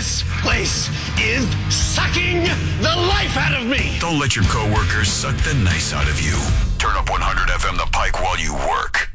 This place is sucking the life out of me. Don't let your coworkers suck the nice out of you. Turn up 100 FM The Pike while you work.